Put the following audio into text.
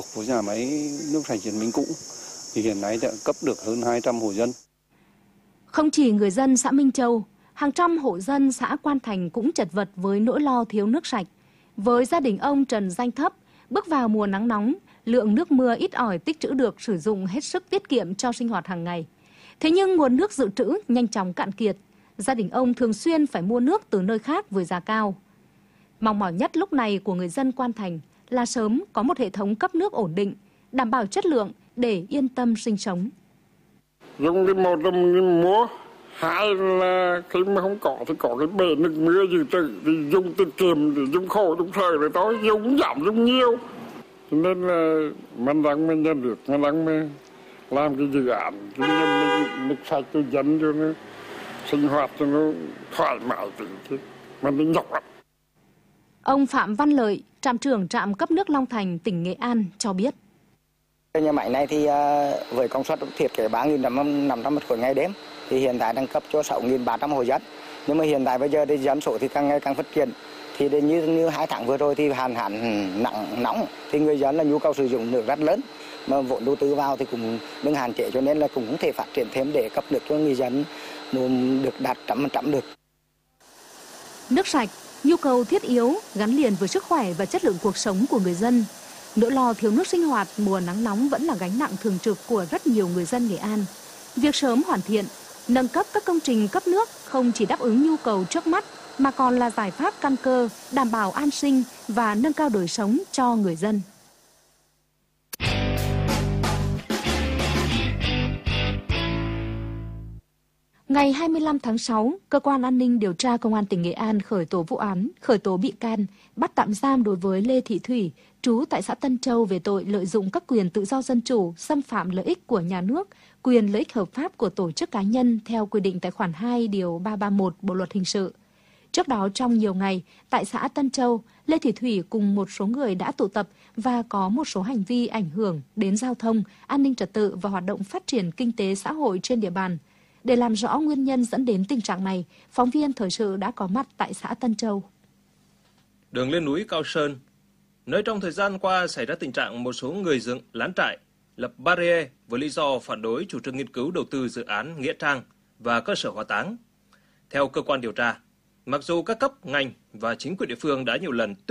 Của nhà máy nước sạch Hiền Minh cũ thì hiện nay đã cấp được hơn 200 hộ dân. Không chỉ người dân xã Minh Châu, hàng trăm hộ dân xã Quan Thành cũng chật vật với nỗi lo thiếu nước sạch. Với gia đình ông Trần Danh Thấp, bước vào mùa nắng nóng, lượng nước mưa ít ỏi tích trữ được sử dụng hết sức tiết kiệm cho sinh hoạt hàng ngày. Thế nhưng nguồn nước dự trữ nhanh chóng cạn kiệt, gia đình ông thường xuyên phải mua nước từ nơi khác với giá cao. Mong mỏi nhất lúc này của người dân Quan Thành là sớm có một hệ thống cấp nước ổn định, đảm bảo chất lượng để yên tâm sinh sống. Dùng cái một là mua, hai là khi mà không có thì có cái bể nước mưa dự trữ thì dùng tiết kiệm, thì dùng khổ dùng thời rồi thôi, dùng giảm dùng nhiều. Cho nên là mình đang mình nhận được, mình đang mình làm cái dự án, cho nên nước sạch cho dân cho nó sinh hoạt cho nó thoải mái chứ, mình nhọc lắm. Ông Phạm Văn Lợi, trạm trưởng trạm cấp nước Long Thành, tỉnh Nghệ An cho biết. Nhà máy này thì với công suất thiết kế 3.500 mét khối ngày đêm thì hiện tại đang cấp cho 6.300 hộ dân. Nhưng mà hiện tại bây giờ thì dân số thì càng ngày càng phát triển. Thì như 2 tháng vừa rồi thì hạn nặng nóng thì người dân là nhu cầu sử dụng nước rất lớn. Mà vốn đầu tư vào thì cũng đừng hạn chế, cho nên là cũng không thể phát triển thêm để cấp nước cho người dân được đạt 100% được. Nước sạch, nhu cầu thiết yếu gắn liền với sức khỏe và chất lượng cuộc sống của người dân. Nỗi lo thiếu nước sinh hoạt mùa nắng nóng vẫn là gánh nặng thường trực của rất nhiều người dân Nghệ An. Việc sớm hoàn thiện, nâng cấp các công trình cấp nước không chỉ đáp ứng nhu cầu trước mắt mà còn là giải pháp căn cơ đảm bảo an sinh và nâng cao đời sống cho người dân. Ngày 25 tháng 6, Cơ quan An ninh Điều tra Công an tỉnh Nghệ An khởi tố vụ án, khởi tố bị can, bắt tạm giam đối với Lê Thị Thủy, trú tại xã Tân Châu về tội lợi dụng các quyền tự do dân chủ, xâm phạm lợi ích của nhà nước, quyền lợi ích hợp pháp của tổ chức cá nhân theo quy định tại khoản 2 điều 331 Bộ luật hình sự. Trước đó trong nhiều ngày, tại xã Tân Châu, Lê Thị Thủy cùng một số người đã tụ tập và có một số hành vi ảnh hưởng đến giao thông, an ninh trật tự và hoạt động phát triển kinh tế xã hội trên địa bàn. Để làm rõ nguyên nhân dẫn đến tình trạng này, phóng viên thời sự đã có mặt tại xã Tân Châu. Đường lên núi Cao Sơn, nơi trong thời gian qua xảy ra tình trạng một số người dựng lán trại, lập barrier với lý do phản đối chủ trương nghiên cứu đầu tư dự án nghĩa trang và cơ sở hỏa táng. Theo cơ quan điều tra, mặc dù các cấp, ngành và chính quyền địa phương đã nhiều lần